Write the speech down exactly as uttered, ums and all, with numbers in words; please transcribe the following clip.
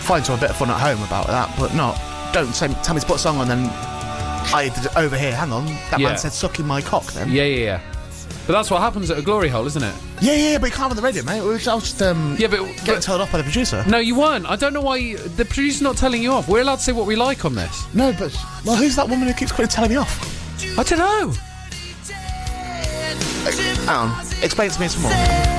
find some a bit of fun at home about that, but not. Don't say, tell me to put a song on, then I did it over here. Hang on, that Yeah. man said sucking my cock. Then Yeah, yeah, yeah. But that's what happens at a glory hole, isn't it? yeah, yeah, yeah, but you can't have it on the radio, mate. I was just um, Yeah, but, getting but told off by the producer. no, you weren't. I don't know why you, the producer's not telling you off. We're allowed to say what we like on this. No, but well, who's that woman who keeps quitting telling me off? I don't know. Hang on, explain to me some more.